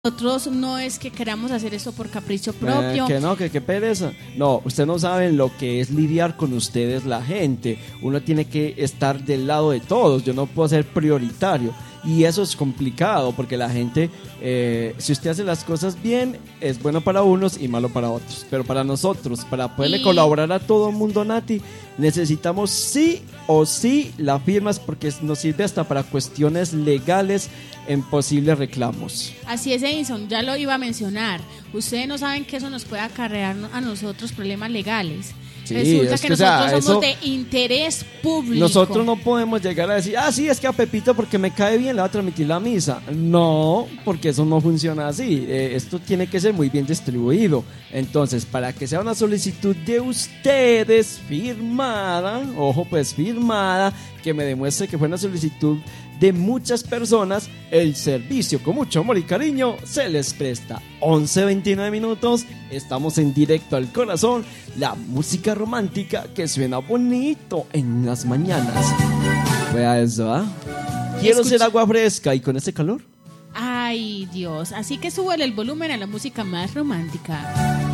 nosotros no es que queramos hacer esto por capricho propio. Que no, que pereza. No, ustedes no saben lo que es lidiar con ustedes, la gente. Uno tiene que estar del lado de todos. Yo no puedo ser prioritario. Y eso es complicado porque la gente, si usted hace las cosas bien, es bueno para unos y malo para otros. Pero para nosotros, para poderle colaborar a todo el mundo, Nati, necesitamos sí o sí las firmas porque nos sirve hasta para cuestiones legales en posibles reclamos. Así es, Edison, ya lo iba a mencionar. Ustedes no saben que eso nos puede acarrear a nosotros problemas legales. Sí, resulta es que que, nosotros somos de interés público. Nosotros no podemos llegar a decir, sí, es que a Pepito porque me cae bien le va a transmitir la misa. No, porque eso no funciona así. Esto tiene que ser muy bien distribuido. Entonces, para que sea una solicitud de ustedes firmada, ojo pues firmada, que me demuestre que fue una solicitud de muchas personas, el servicio con mucho amor y cariño se les presta. 11:29 minutos, estamos en directo al corazón, la música romántica que suena bonito en las mañanas. Vea eso, ¿ah? Quiero ser agua fresca y con ese calor. Ay, Dios, así que súbele el volumen a la música más romántica.